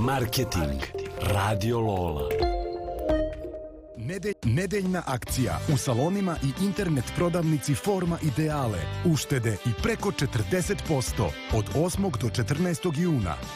Marketing. Radio Lola. Nedeljna akcija u salonima i internet prodavnici Forma Ideale. Uštede i preko 40% od 8. do 14. juna.